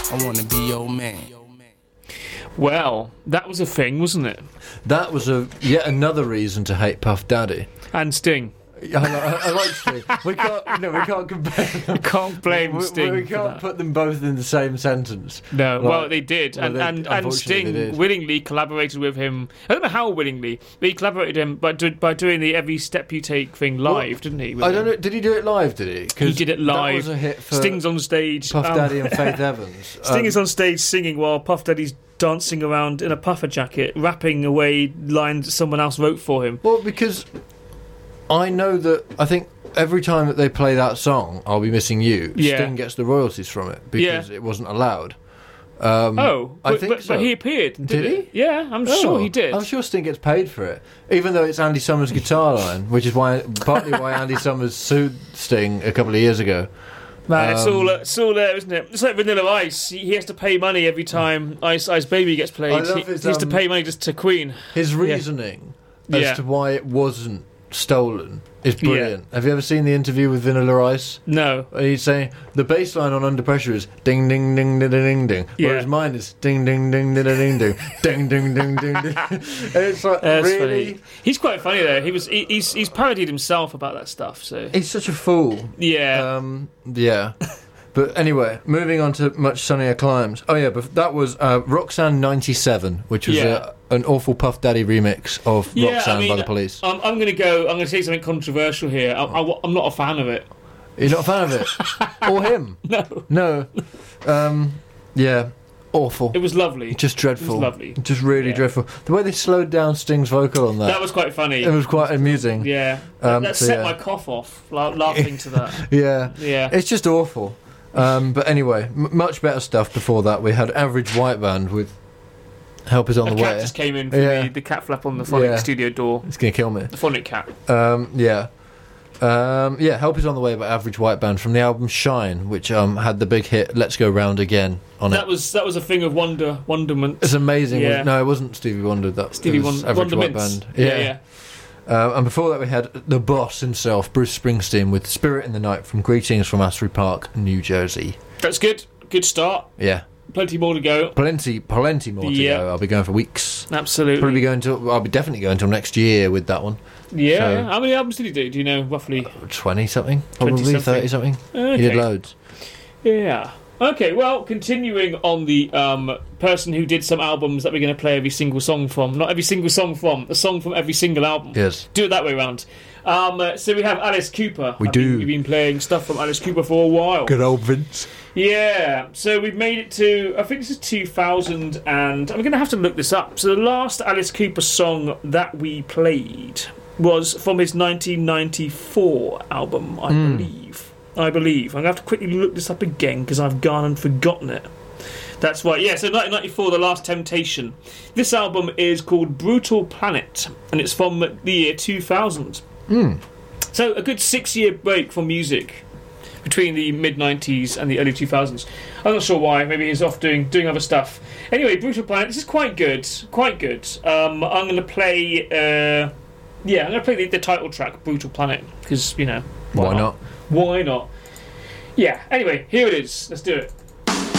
I wanna be your man. Well, that was a thing, wasn't it? That was yet another reason to hate Puff Daddy. And Sting. I like Sting. We can't compare them. You can't blame Sting. We can't put them both in the same sentence. No, Like, well, they did. well, And Sting willingly collaborated with him. I don't know how willingly, but he collaborated him by doing the Every Step You Take thing live, didn't he? I don't know. Did he do it live, did he? 'Cause He did it live. That was a hit for Sting's on stage. Puff Daddy and Faith Evans. Sting is on stage singing while Puff Daddy's dancing around in a puffer jacket, rapping away lines that someone else wrote for him. Well, because I think every time that they play that song, I'll Be Missing You, Yeah. Sting gets the royalties from it because it wasn't allowed. I think so. But he appeared, didn't Did he? Yeah, I'm sure he did. I'm sure Sting gets paid for it, even though it's Andy Summers' guitar line, which is partly why Andy Summers sued Sting a couple of years ago. Man, it's all there, isn't it? It's like Vanilla Ice. He has to pay money every time Ice Baby gets played. I love He his, has to pay money just to Queen. His reasoning Yeah. as to why it wasn't stolen is brilliant. Have you ever seen the interview with Vanilla Ice? No. He's saying the bass line on Under Pressure is ding ding ding ding ding ding, whereas mine is ding ding ding ding ding ding ding ding ding ding ding. It's like, That's really funny. He's quite funny though. He's parodied himself about that stuff. So he's such a fool. yeah. Yeah. But anyway, moving on to Much Sunnier Climes. Oh yeah, but that was Roxanne 97, which was an awful Puff Daddy remix of Roxanne by the Police. I'm going to say something controversial here. I'm not a fan of it. You're not a fan of it? Or him? No. Yeah, awful. It was lovely. Just dreadful. It was lovely. Just really dreadful. The way they slowed down Sting's vocal on that. That was quite funny. It was quite amusing. Yeah. That set my cough off, laughing to that. Yeah. Yeah. It's just awful. But anyway, much better stuff before that. We had Average White Band with Help Is On A the cat Way. just came in from the cat flap on the phonic studio door. It's going to kill me. The phonic cat. Help Is On the Way by Average White Band from the album Shine, which had the big hit Let's Go Round Again on that it. Was a thing of wonderment. It's amazing. Yeah. No, it wasn't Stevie Wonder. That Stevie was Average White Wondermints. Band. Yeah. And before that we had the boss himself, Bruce Springsteen, with Spirit in the Night from Greetings from Asbury Park, New Jersey. That's good. Good start. Yeah. Plenty more to go. Plenty more to go. I'll be going for weeks. Absolutely. I'll be definitely going until next year with that one. Yeah. So, how many albums did he do? Do you know roughly? 20 something, probably 30 something. Okay. He did loads. Yeah. Okay, well, continuing on the person who did some albums that we're going to play every single song from. Not every single song from, a song from every single album. Yes. Do it that way around. So we have Alice Cooper. We've been playing stuff from Alice Cooper for a while. Good old Vince. Yeah, so we've made it to, I think this is 2000, and I'm going to have to look this up. So the last Alice Cooper song that we played was from his 1994 album, I believe. I'm going to have to quickly look this up again because I've gone and forgotten it. That's right, yeah, so 1994, The Last Temptation. This album is called Brutal Planet, and it's from the year 2000. So a good 6-year break from music between the mid-90s and the early 2000s. I'm not sure why, maybe he's off doing other stuff. Anyway, Brutal Planet, this is quite good. I'm going to play... I'm going to play the title track, Brutal Planet, because, Why not? Why not? Yeah, anyway, here it is. Let's do it.